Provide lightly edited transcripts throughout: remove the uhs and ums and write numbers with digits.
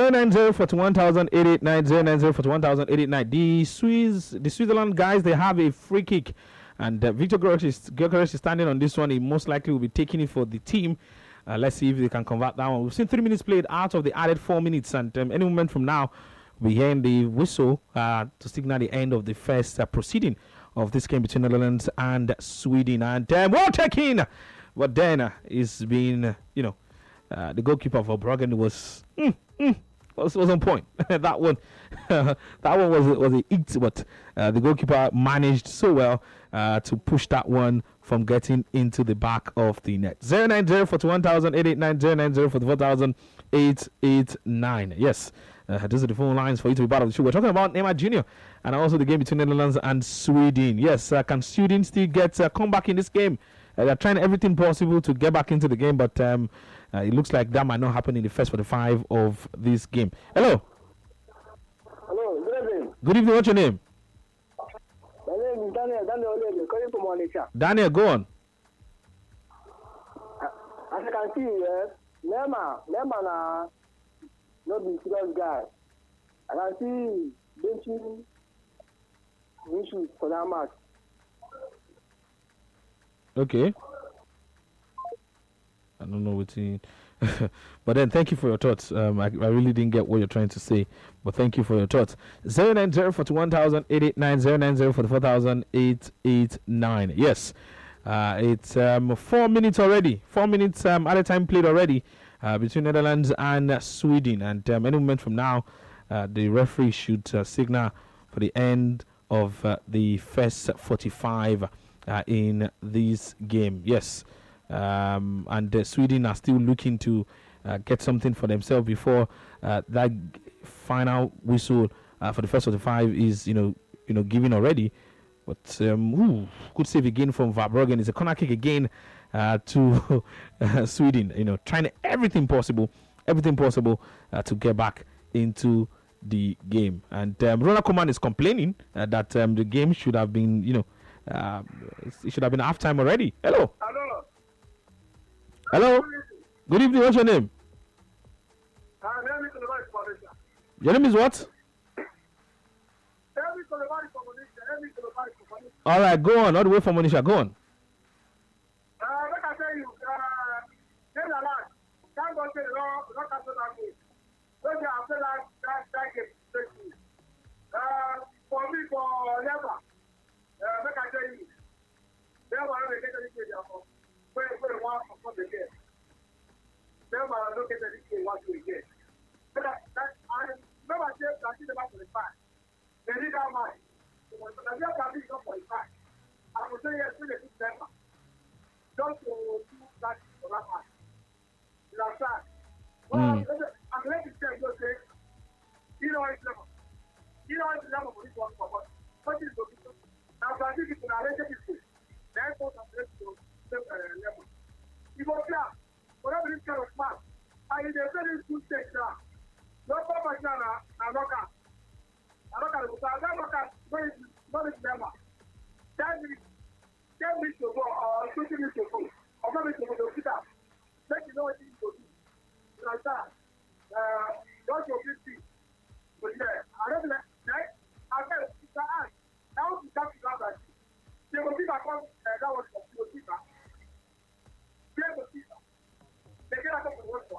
09041,889, 09041,889. The Switzerland guys, they have a free kick, and Victor Gyökeres is standing on this one. He most likely will be taking it for the team. Let's see if they can convert that one. We've seen 3 minutes played out of the added 4 minutes, and any moment from now, we're hearing the whistle to signal the end of the first proceeding of this game between Netherlands and Sweden. And well taken, but then is being, the goalkeeper for Bruggen was on point. that one was a hit, but the goalkeeper managed so well to push that one from getting into the back of the net. 09041,889, 09044,889. Yes, those are the phone lines for you to be part of the show. We're talking about Neymar Jr. and also the game between Netherlands and Sweden. Yes, can Sweden still get a comeback in this game? They're trying everything possible to get back into the game, but it looks like that might not happen in the first 45 of this game. Hello. Hello, good evening. Good evening. What's your name? My name is Daniel Olebe, calling from Onitsha. Daniel, go on. As you can see, Neymar not the serious guy. I can see benching issues for that match. Okay. I don't know what he... But then thank you for your thoughts. I really didn't get what you're trying to say, but thank you for your thoughts. 09041,889, 09044,889. Yes. It's 4 minutes already. 4 minutes at a time played already between Netherlands and Sweden. And any moment from now, the referee should signal for the end of the first 45 in this game. Yes. And Sweden are still looking to get something for themselves before that final whistle for the first 45 is given already. But good save again from Verbruggen. It's a corner kick again to Sweden. Trying everything possible to get back into the game. And Ronald Koeman is complaining that the game should have been, it should have been halftime already. Hello. Hello. Good evening. What's your name? Your name is what? All right, go on. All the way from Monisha. Go on. Like I tell you, Netherlands can't go to the law, not cancel that game. When they after that game, for me, for never. Like I tell you, never have a get anything there. Where one from the game. Never look at anything what we get. But I never said that she never for the fact. They need our mind. When I get that big up for the fact, I will say yes to the December. Just to do that for that match. You understand? Well, I'm going to say, okay, it's level. It's level for this one. What is the position? Now, I think it's an arranged issue. Therefore, I'm going to level. If you're clear, whatever this kind of match, and if they're very good stage now, no problem now, I'm not going to. Not his member. 10 minutes to go, or 20 minutes to go, or 5 minutes to go, to sit down. Let you know what you need to do. You understand? Don't go 50. But yeah, I don't know. I said, it's an act. Now we have to have that. They will be back on, that was the people. They will see that. They get out of the work for.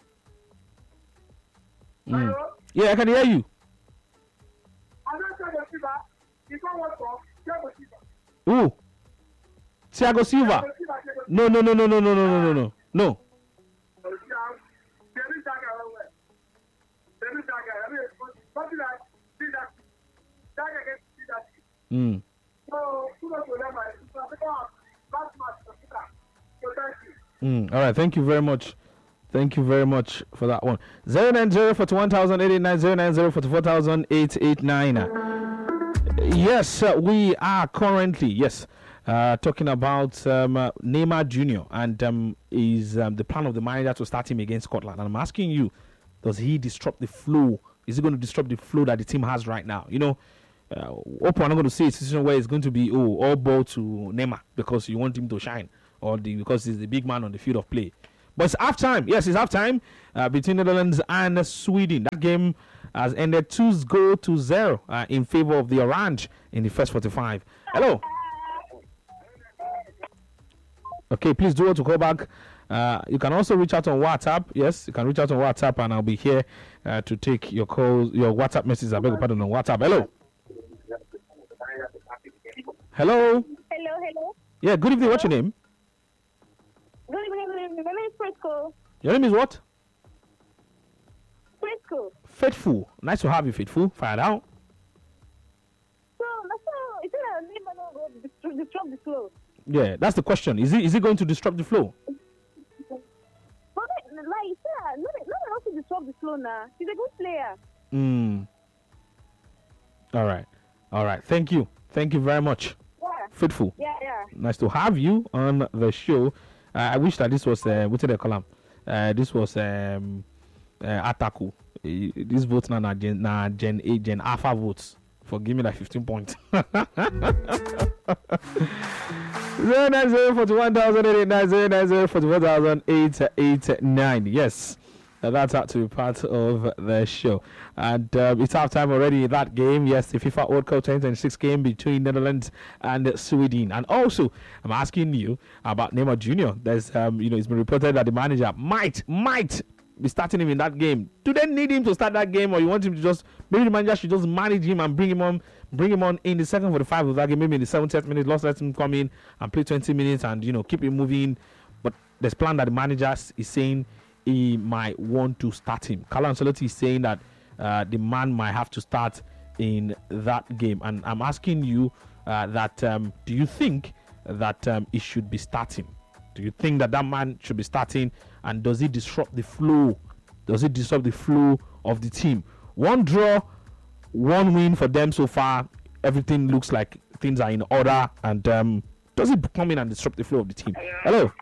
Yeah, I can hear you. Who? Thiago Silva. No. All right, thank you very much. Thank you very much for that one. 09041,889, 09044,889. Yes, we are currently, talking about Neymar Jr. and is the plan of the manager to start him against Scotland. And I'm asking you, does he disrupt the flow? Is he going to disrupt the flow that the team has right now? Opo, I'm not going to say a situation where it's going to be all ball to Neymar because you want him to shine, or because he's the big man on the field of play. But it's half time. Yes, it's half time between Netherlands and Sweden. That game has ended 2-0 in favor of the Orange in the first 45. Hello. Okay, please do want to call back. You can also reach out on WhatsApp. Yes, you can reach out on WhatsApp, and I'll be here to take your calls, your WhatsApp messages. I beg your pardon on WhatsApp. Hello. Hello. Hello. Yeah, good evening. What's your name? Good evening. My name is Frisco. Your name is what? Frisco. Faithful. Nice to have you, Faithful. Fire out. So, it's a name to disrupt the flow. Yeah, that's the question. Is it going to disrupt the flow? But not enough to disrupt the flow now. He's a good player. All right. Thank you very much. Yeah. Faithful. Yeah. Nice to have you on the show. I wish that this was what did they call him? This was Ataku. This votes now Gen A, Gen Alpha votes. For give me like 15 points. 09041,889 Yes, that's out to be part of the show. And it's half time already in that game. Yes, the FIFA World Cup 2026 game between Netherlands and Sweden. And also, I'm asking you about Neymar Jr. There's it's been reported that the manager might be starting him in that game. Do they need him to start that game, or you want him to maybe the manager should just manage him and bring him on in the second 45 of that game, maybe in the 70th minute, let him come in and play 20 minutes and keep it moving. But there's plan that the manager is saying he might want to start him. Carlo Ancelotti is saying that the man might have to start in that game, and I'm asking you that do you think that he should be starting? Do you think that man should be starting, and does it disrupt the flow? Does it disrupt the flow of the team? One draw, one win for them so far. Everything looks like things are in order, and does it come in and disrupt the flow of the team? Hello.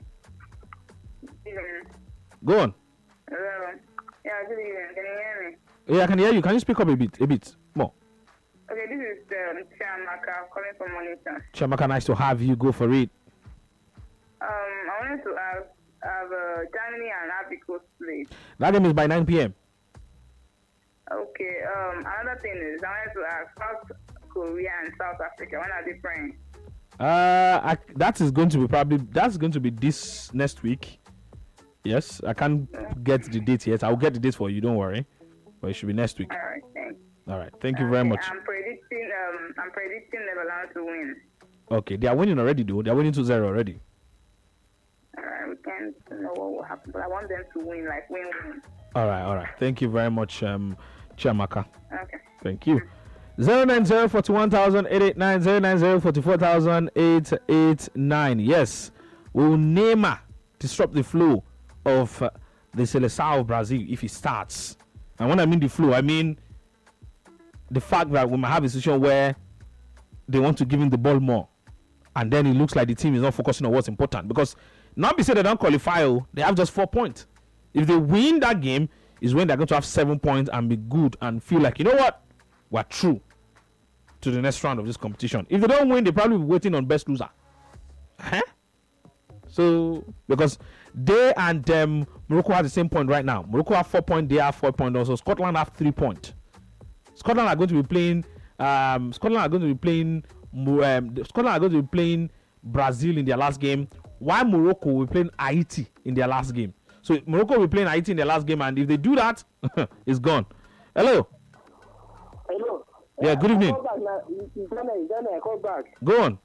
Go on. Hello. Yeah, good evening. Can you hear me? Yeah, I can hear you. Can you speak up a bit more? Okay, this is Chiamaka calling from Monitor. Chiamaka, nice to have you. Go for it. I wanted to ask, Germany and Ivory Coast played. That game is by 9 p.m. Okay. Another thing is, I wanted to ask, South Korea and South Africa, when are they playing? That's going to be this next week. Yes, I can't get the date yet. I'll get the date for you. Don't worry. But it should be next week. All right. Thanks. All right. Thank you very much. I'm predicting Netherlands to win. Okay, they are winning already, though. They are winning 2-0 already. All right. We can't know what will happen, but I want them to win, like win. All right. Thank you very much, Chiamaka. Okay. Thank you. 09041,889 09044,889. Yes, will Neymar disrupt the flow of the Seleção of Brazil if he starts? And when I mean the flow, I mean the fact that we might have a situation where they want to give him the ball more, and then it looks like the team is not focusing on what's important. Because now be said they don't qualify, they have just 4 points. If they win that game, is when they're going to have 7 points and be good and feel like, you know what, we're true to the next round of this competition. If they don't win, they probably be waiting on best loser. So because they and Morocco have the same point right now. Morocco have 4 points. They have 4 points also. Scotland have 3 points. Scotland are going to be playing. Scotland are going to be playing Brazil in their last game, while Morocco will be playing Haiti in their last game. So Morocco will be playing Haiti in their last game, and if they do that, it's gone. Hello. Hello. Yeah, good evening. Call back. Go on.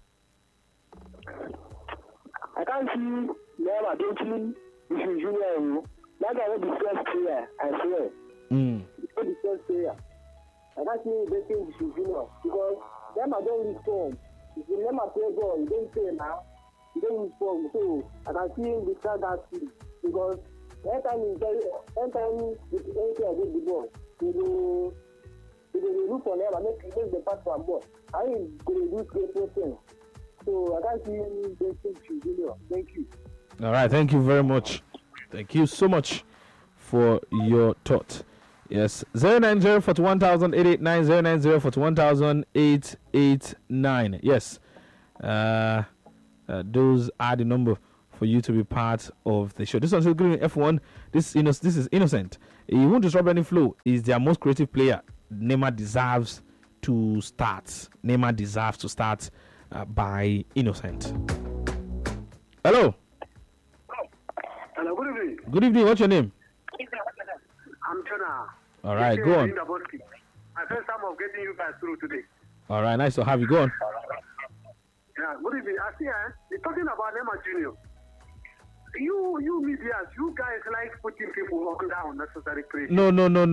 I can't see Neymar dating Vinicius Junior. That guy was the first player, I swear. The first player. I can't see him dating Vinicius Junior because Neymar don't lose form. If Neymar play ball, he don't play now. He don't lose form. So I can see him without that team because anytime the player get the ball, he will look for Neymar, make the pass for a ball. I think he will do great things. So I can't see him dating Junior. Thank you. All right, thank you very much. Thank you so much for your thought. Yes, 09041,889 09041,889. Yes, those are the number for you to be part of the show. This one's going F1. This is innocent. He won't disrupt any flow. He's their most creative player. Neymar deserves to start. Neymar deserves to start by Innocent. Hello. Hello, good evening. Good evening. What's your name? I'm Jonah. All right, go on. My first time of getting you guys through today. All right, nice to have you. Go on. Yeah, good evening. I see, you're talking about Neymar Jr. You media, you guys like putting people under unnecessary pressure. No.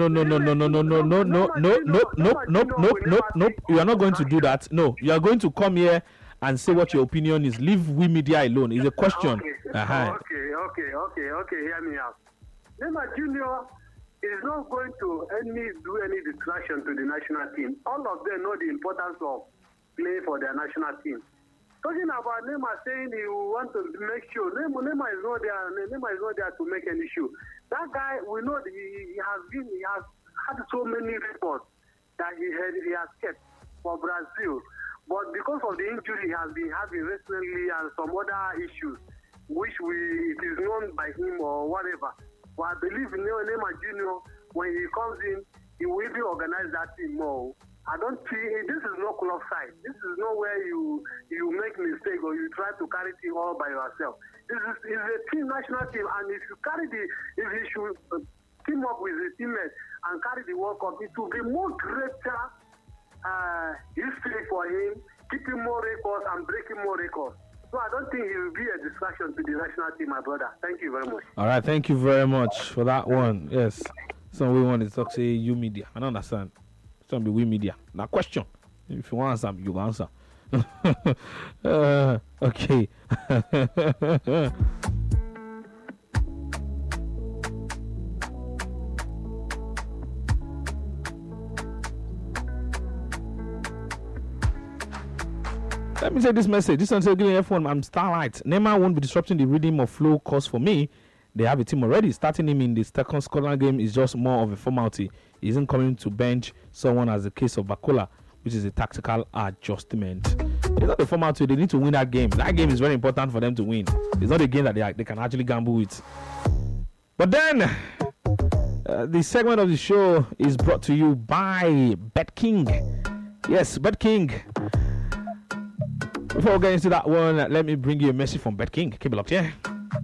You are not going to do that. No, you are going to come here and say what your opinion is. Leave we media alone. It's a question. Okay. Hear me out. Neymar Jr. is not going to do any distraction to the national team. All of them know the importance of playing for their national team. Talking about Neymar saying he want to make sure Neymar is not there. Neymar is not there to make any show. That guy, we know he has had so many reports that he has kept for Brazil, but because of the injury he has been having recently and some other issues, which it is known by him or whatever. But I believe Neymar Jr. when he comes in, he will really organize that team more. I don't see this is no club side. This is not where you make mistake or you try to carry team all by yourself. This is a team, national team, and if he should team up with his teammates and carry the World Cup, it will be more greater history for him, keeping more records and breaking more records. So I don't think he will be a distraction to the national team, my brother. Thank you very much. All right, thank you very much for that one. Yes, some we want to talk to you media. I don't understand. Some be we media. Now question. If you want answer, you answer. Okay. Let me say this message. This one's giving F1. I'm Starlight. Neymar won't be disrupting the rhythm of flow cause for me. They have a team already. Starting him in the second Scotland game is just more of a formality. He isn't coming to bench someone as the case of Bakola, which is a tactical adjustment. It's not a formality. They need to win that game. That game is very important for them to win. It's not a game that they can actually gamble with. But then, the segment of the show is brought to you by BetKing. Yes, BetKing. Before we get into that one, let me bring you a message from BetKing. Keep it locked, yeah?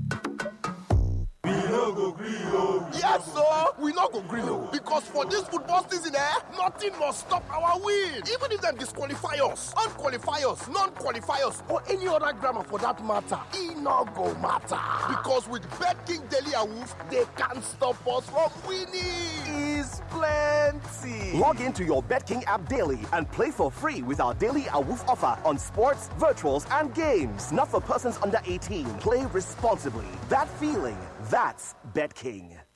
Yes, sir. We not go green because for this football season, nothing must stop our win. Even if they disqualify us, unqualify us, non-qualify us, or any other grammar for that matter, it not go matter. Because with BetKing Daily Awoof, they can't stop us from winning. Is plenty. Log into your BetKing app daily and play for free with our Daily Awoof offer on sports, virtuals, and games. Not for persons under 18. Play responsibly. That feeling, that's BetKing.